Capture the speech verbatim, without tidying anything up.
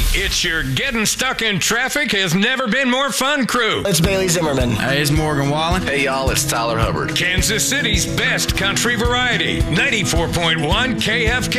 It's your getting stuck in traffic has never been more fun crew. It's Bailey Zimmerman. Hey, it's Morgan Wallen. Hey, y'all, it's Tyler Hubbard. Kansas City's best country variety. ninety-four point one K F K.